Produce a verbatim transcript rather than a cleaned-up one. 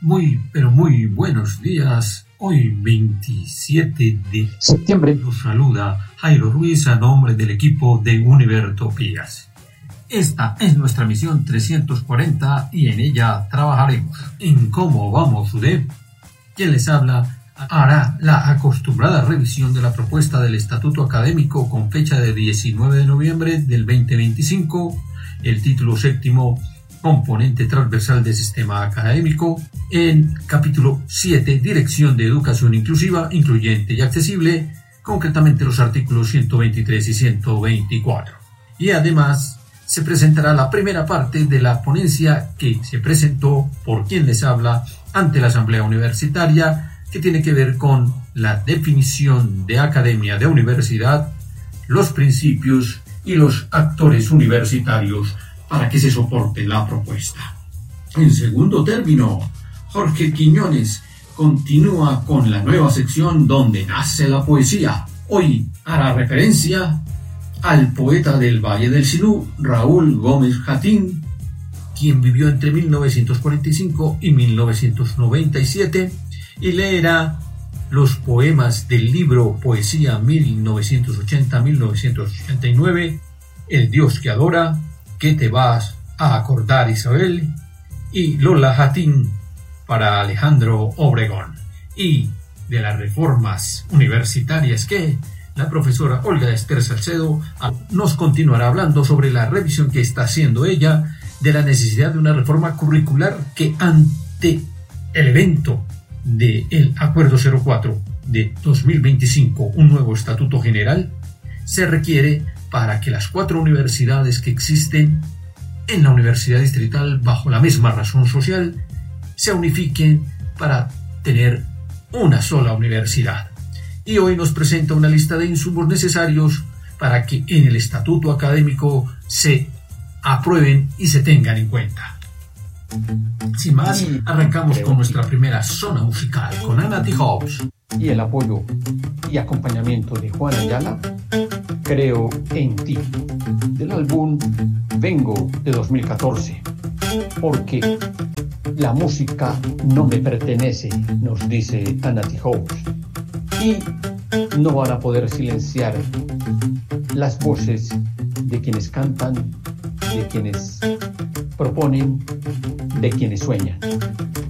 Muy, pero muy buenos días. Hoy veintisiete de septiembre los saluda Jairo Ruiz a nombre del equipo de Univertopías. Esta es nuestra misión trescientos cuarenta y en ella trabajaremos en cómo vamos U D E. Quien les habla hará la acostumbrada revisión de la propuesta del Estatuto Académico con fecha de diecinueve de noviembre del veinte veinticinco, el título séptimo, componente transversal del sistema académico, en capítulo siete, Dirección de Educación Inclusiva, Incluyente y Accesible, concretamente los artículos ciento veintitrés y ciento veinticuatro. Y además se presentará la primera parte de la ponencia que se presentó por quien les habla ante la Asamblea Universitaria, que tiene que ver con la definición de academia de universidad, los principios y los actores universitarios para que se soporte la propuesta. En segundo término, Jorge Quiñones continúa con la nueva sección donde nace la poesía. Hoy hará referencia al poeta del Valle del Silú, Raúl Gómez Jatín, quien vivió entre mil novecientos cuarenta y cinco y mil novecientos noventa y siete, y leerá los poemas del libro Poesía mil novecientos ochenta a mil novecientos ochenta y nueve, El Dios que adora, ¿Qué te vas a acordar, Isabel? Y Lola Jatín para Alejandro Obregón. Y de las reformas universitarias que la profesora Olga Esther Salcedo nos continuará hablando sobre la revisión que está haciendo ella de la necesidad de una reforma curricular que ante el evento del Acuerdo cero cuatro de dos mil veinticinco, un nuevo estatuto general, se requiere para que las cuatro universidades que existen en la Universidad Distrital bajo la misma razón social se unifiquen para tener una sola universidad. Y hoy nos presenta una lista de insumos necesarios para que en el estatuto académico se aprueben y se tengan en cuenta. Sin más, arrancamos con nuestra primera zona musical con Anna T. Hobbs. Y el apoyo y acompañamiento de Juan Ayala, Creo en ti, del álbum Vengo de dos mil catorce, porque la música no me pertenece, nos dice Anna T. Hobbs, y no van a poder silenciar las voces de quienes cantan, de quienes proponen, de quienes sueñan.